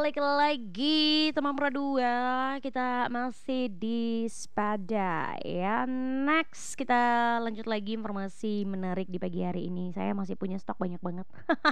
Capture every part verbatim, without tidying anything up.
Balik lagi teman Pro dua, kita masih di Spada ya. Next kita lanjut lagi informasi menarik di pagi hari ini. Saya masih punya stok banyak banget.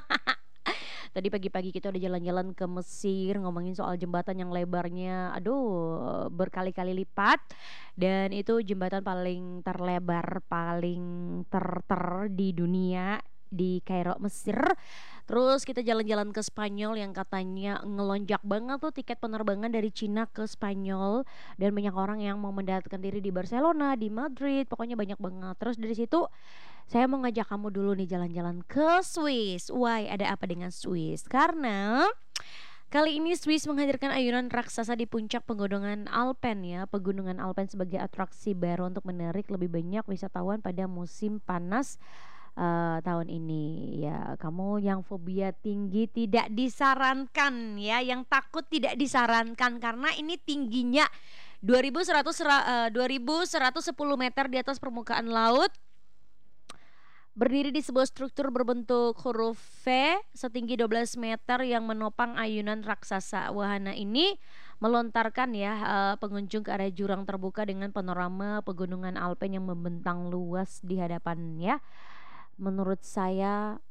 Tadi pagi-pagi kita udah jalan-jalan ke Mesir, ngomongin soal jembatan yang lebarnya aduh berkali-kali lipat, dan itu jembatan paling terlebar, paling ter-ter di dunia, di Kairo, Mesir. Terus kita jalan-jalan ke Spanyol yang katanya ngelonjak banget tuh tiket penerbangan dari Cina ke Spanyol, dan banyak orang yang mau mendaratkan diri di Barcelona, di Madrid, pokoknya banyak banget. Terus dari situ saya mau ngajak kamu dulu nih jalan-jalan ke Swiss. Why? Ada apa dengan Swiss? Karena kali ini Swiss menghadirkan ayunan raksasa di puncak pegunungan Alpen ya. Pegunungan Alpen sebagai atraksi baru untuk menarik lebih banyak wisatawan pada musim panas eh, tahun ini ya. Kamu yang fobia tinggi tidak disarankan ya, yang takut tidak disarankan karena ini tingginya dua ribu seratus ra- eh, dua ribu seratus sepuluh meter di atas permukaan laut, berdiri di sebuah struktur berbentuk huruf V setinggi dua belas meter yang menopang ayunan raksasa. Wahana ini melontarkan ya eh, pengunjung ke arah jurang terbuka dengan panorama pegunungan Alpen yang membentang luas di hadapannya. Menurut saya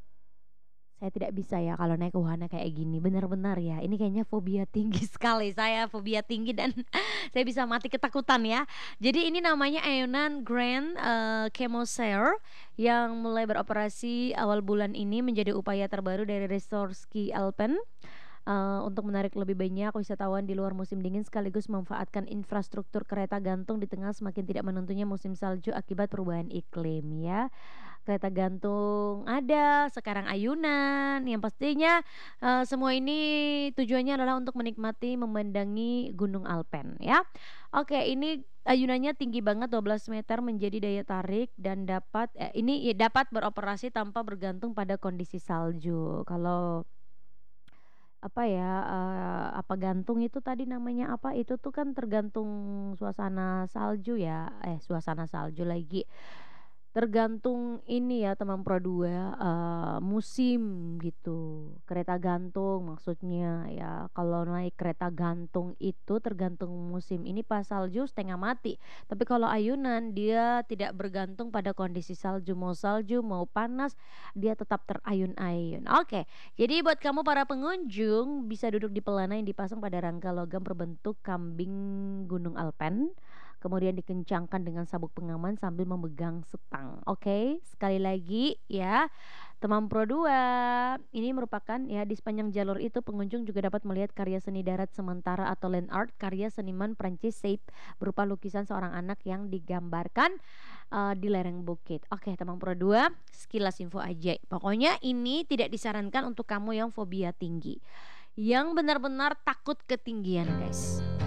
saya tidak bisa ya kalau naik wahana kayak gini. Benar-benar ya, ini kayaknya fobia tinggi sekali. Saya fobia tinggi dan saya bisa mati ketakutan ya. Jadi ini namanya ayunan Grand eh, Chemosair yang mulai beroperasi awal bulan ini, menjadi upaya terbaru dari Resort Ski Alpen eh, untuk menarik lebih banyak wisatawan di luar musim dingin, sekaligus memanfaatkan infrastruktur kereta gantung di tengah semakin tidak menentunya musim salju akibat perubahan iklim ya. Kereta gantung ada, sekarang ayunan, yang pastinya eh, semua ini tujuannya adalah untuk menikmati memandangi Gunung Alpen ya. Oke, ini ayunannya tinggi banget dua belas meter, menjadi daya tarik dan dapat eh, ini ya, dapat beroperasi tanpa bergantung pada kondisi salju. Kalau apa ya, eee, apa gantung itu tadi namanya apa, itu tuh kan tergantung suasana salju ya, eh, suasana salju lagi. Tergantung ini ya teman Pro dua, eee, musim gitu. Kereta gantung maksudnya ya. Kalau naik kereta gantung itu tergantung musim. Ini pas salju setengah mati. Tapi kalau ayunan dia tidak bergantung pada kondisi salju, mau salju mau panas dia tetap terayun-ayun. Oke, jadi buat kamu para pengunjung bisa duduk di pelana yang dipasang pada rangka logam berbentuk kambing Gunung Alpen, kemudian dikencangkan dengan sabuk pengaman sambil memegang setang. Oke, sekali lagi ya, teman Pro dua, ini merupakan ya, di sepanjang jalur itu pengunjung juga dapat melihat karya seni darat sementara atau land art karya seniman Prancis Said, berupa lukisan seorang anak yang digambarkan eh, di lereng bukit. Oke, teman Pro dua, sekilas info aja. Pokoknya ini tidak disarankan untuk kamu yang fobia tinggi, yang benar-benar takut ketinggian, guys.